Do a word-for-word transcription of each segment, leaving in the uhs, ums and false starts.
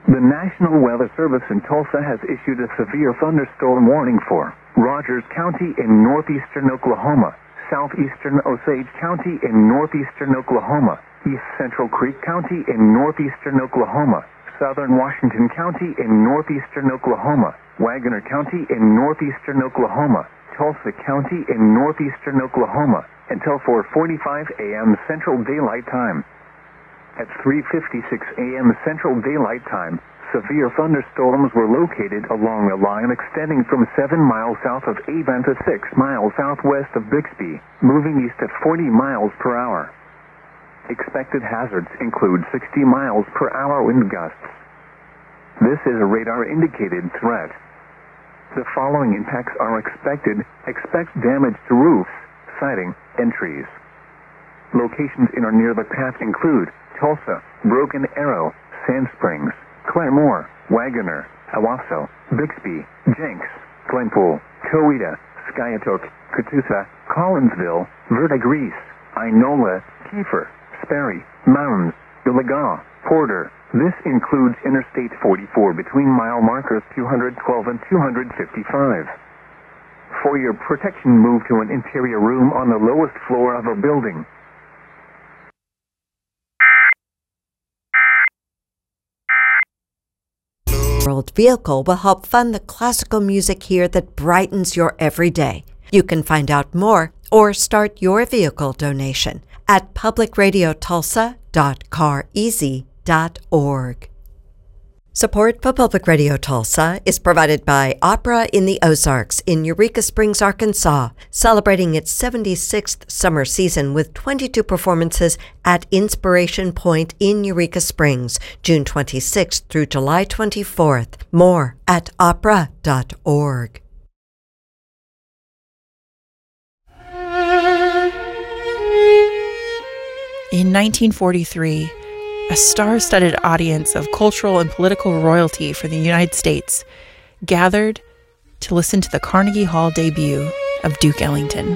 The National Weather Service in Tulsa has issued a severe thunderstorm warning for Rogers County in northeastern Oklahoma, southeastern Osage County in northeastern Oklahoma, East Central Creek County in northeastern Oklahoma, southern Washington County in northeastern Oklahoma, Wagoner County in northeastern Oklahoma, Tulsa County in northeastern Oklahoma, until four forty-five a.m. Central Daylight Time. At three fifty-six a.m. Central Daylight Time, severe thunderstorms were located along a line extending from seven miles south of Avon to six miles southwest of Bixby, moving east at forty miles per hour. Expected hazards include sixty miles per hour wind gusts. This is a radar-indicated threat. The following impacts are expected. Expect damage to roofs, siding, and trees. Locations in or near the path include Tulsa, Broken Arrow, Sand Springs, Claremore, Wagoner, Owasso, Bixby, Jenks, Glenpool, Coweta, Skiatook, Catoosa, Collinsville, Verdigris, Inola, Kiefer, Sperry, Mounds, Gilligaw, Porter. This includes Interstate forty-four between mile markers two twelve and two fifty-five. For your protection, move to an interior room on the lowest floor of a building. World Vehicle will help fund the classical music here that brightens your everyday. You can find out more or start your vehicle donation at public radio tulsa dot car easy dot org. Support for Public Radio Tulsa is provided by Opera in the Ozarks in Eureka Springs, Arkansas, celebrating its seventy-sixth summer season with twenty-two performances at Inspiration Point in Eureka Springs, June twenty-sixth through July twenty-fourth. More at opera dot org. In nineteen forty-three, a star-studded audience of cultural and political royalty for the United States gathered to listen to the Carnegie Hall debut of Duke Ellington.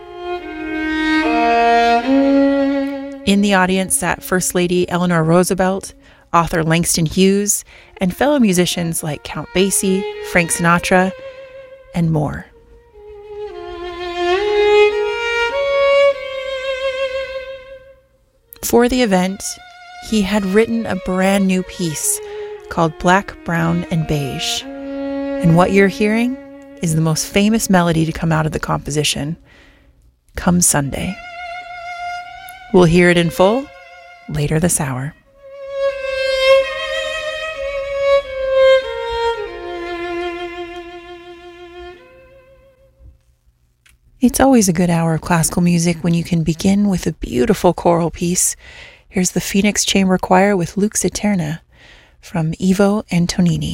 In the audience sat First Lady Eleanor Roosevelt, author Langston Hughes, and fellow musicians like Count Basie, Frank Sinatra, and more. For the event, he had written a brand new piece called Black, Brown, and Beige. And what you're hearing is the most famous melody to come out of the composition, Come Sunday. We'll hear it in full later this hour. It's always a good hour of classical music when you can begin with a beautiful choral piece. Here's the Phoenix Chamber Choir with Lux Eterna from Ivo Antonini.